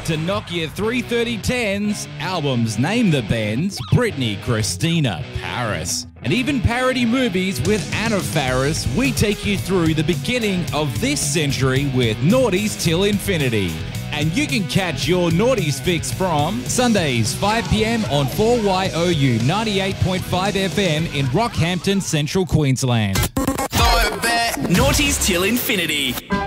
to Nokia 33010s, albums Name the Bands, Britney, Christina, Paris, and even parody movies with Anna Faris, we take you through the beginning of this century with Naughties Till Infinity. And you can catch your Naughties fix from Sundays 5 p.m. on 4YOU 98.5 FM in Rockhampton, Central Queensland. Naughties Till Infinity.